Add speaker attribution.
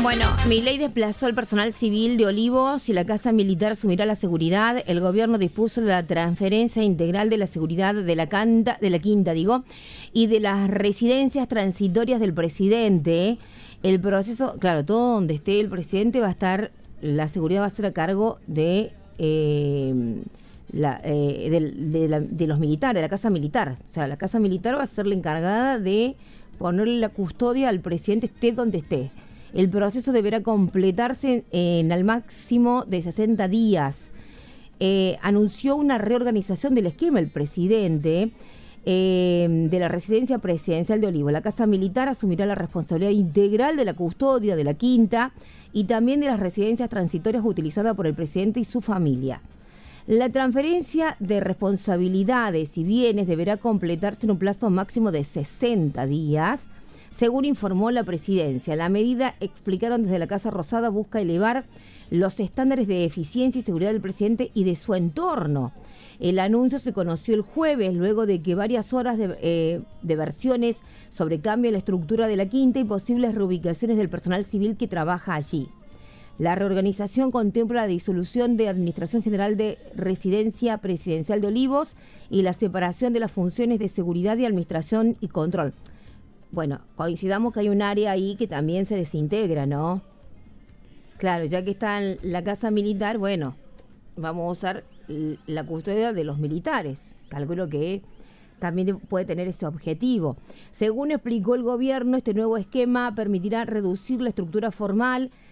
Speaker 1: Bueno, Milei desplazó al personal civil de Olivos y la Casa Militar asumirá la seguridad. El gobierno dispuso la transferencia integral de la seguridad de la quinta, y de las residencias transitorias del presidente. El proceso, claro, todo donde esté el presidente va a estar, la seguridad va a ser a cargo de los militares, de la Casa Militar. O sea, la Casa Militar va a ser la encargada de ponerle la custodia al presidente esté donde esté. El proceso deberá completarse en al máximo de 60 días. Anunció una reorganización del esquema el presidente de la residencia presidencial de Olivos. La Casa Militar asumirá la responsabilidad integral de la custodia de la quinta y también de las residencias transitorias utilizadas por el presidente y su familia. La transferencia de responsabilidades y bienes deberá completarse en un plazo máximo de 60 días, según informó la presidencia. La medida, explicaron desde la Casa Rosada, busca elevar los estándares de eficiencia y seguridad del presidente y de su entorno. El anuncio se conoció el jueves, luego de que varias horas de versiones sobre cambio en la estructura de la quinta y posibles reubicaciones del personal civil que trabaja allí. La reorganización contempla la disolución de Administración General de Residencia Presidencial de Olivos y la separación de las funciones de seguridad y administración y control. Bueno, coincidamos que hay un área ahí que también se desintegra, ¿no? Claro, ya que está en la Casa Militar, bueno, vamos a usar la custodia de los militares. Calculo que también puede tener ese objetivo. Según explicó el gobierno, este nuevo esquema permitirá reducir la estructura formal